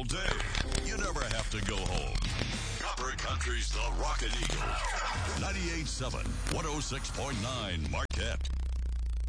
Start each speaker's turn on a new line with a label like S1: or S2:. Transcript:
S1: day. You never have to go home. Copper Country's The Rockin' Eagle. 98.7, 106.9 Marquette.